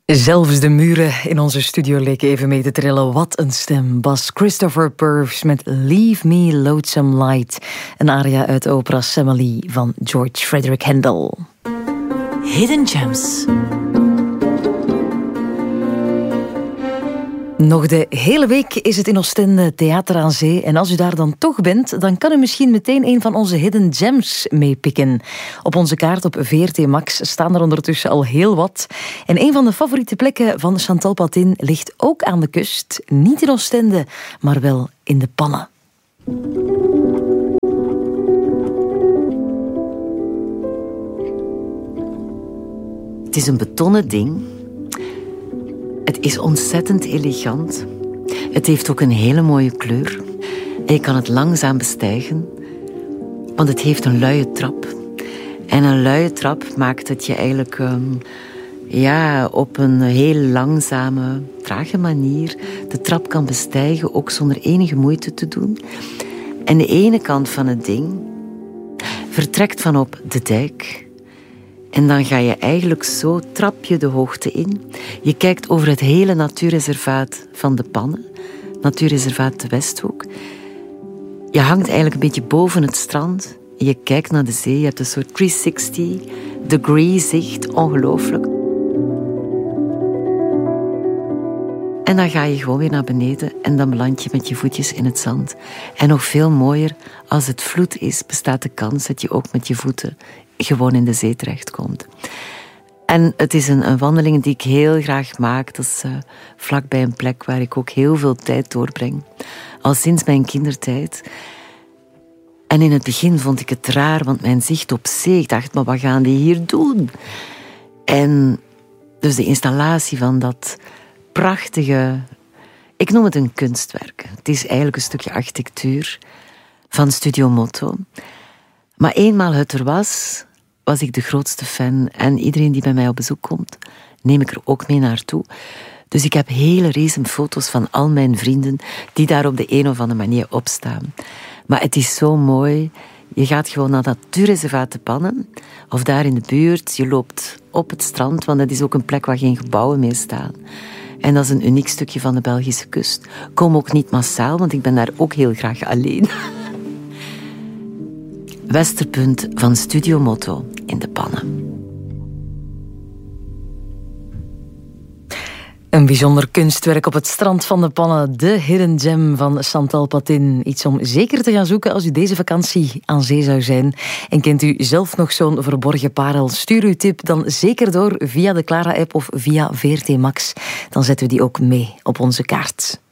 Zelfs de muren in onze studio leken even mee te trillen. Wat een stem. Bas Christopher Purves met Leave Me Lonesome Light. Een aria uit de opera Semele van George Frederick Handel. Hidden Gems. Nog de hele week is het in Oostende Theater aan Zee. En als u daar dan toch bent, dan kan u misschien meteen een van onze Hidden Gems meepikken. Op onze kaart op VRT Max staan er ondertussen al heel wat. En een van de favoriete plekken van Chantal Patin ligt ook aan de kust. Niet in Oostende, maar wel in de Pannen. Het is een betonnen ding. Het is ontzettend elegant. Het heeft ook een hele mooie kleur. En je kan het langzaam bestijgen, want het heeft een luie trap. En een luie trap maakt dat je eigenlijk op een heel langzame, trage manier de trap kan bestijgen, ook zonder enige moeite te doen. En de ene kant van het ding vertrekt van op de dijk. En dan ga je eigenlijk zo, trap je de hoogte in. Je kijkt over het hele natuurreservaat van de Pannen. Natuurreservaat de Westhoek. Je hangt eigenlijk een beetje boven het strand. Je kijkt naar de zee. Je hebt een soort 360-degree zicht. Ongelooflijk. En dan ga je gewoon weer naar beneden. En dan beland je met je voetjes in het zand. En nog veel mooier, als het vloed is, bestaat de kans dat je ook met je voeten gewoon in de zee terechtkomt. En het is een wandeling die ik heel graag maak. Dat is vlakbij een plek waar ik ook heel veel tijd doorbreng. Al sinds mijn kindertijd. En in het begin vond ik het raar, want mijn zicht op zee, ik dacht, maar wat gaan die hier doen? En dus de installatie van dat prachtige, ik noem het een kunstwerk. Het is eigenlijk een stukje architectuur van Studio Motto. Maar eenmaal het er was ik de grootste fan. En iedereen die bij mij op bezoek komt, neem ik er ook mee naartoe. Dus ik heb hele recent foto's van al mijn vrienden die daar op de een of andere manier op staan. Maar het is zo mooi. Je gaat gewoon naar dat natuurreservaat de Pannen, of daar in de buurt. Je loopt op het strand, want dat is ook een plek waar geen gebouwen meer staan. En dat is een uniek stukje van de Belgische kust. Kom ook niet massaal, want ik ben daar ook heel graag alleen. Westerpunt van Studio Motto in de Pannen. Een bijzonder kunstwerk op het strand van de Pannen. De Hidden Gem van Chantal Patin. Iets om zeker te gaan zoeken als u deze vakantie aan zee zou zijn. En kent u zelf nog zo'n verborgen parel? Stuur uw tip dan zeker door via de Clara-app of via VRT Max. Dan zetten we die ook mee op onze kaart.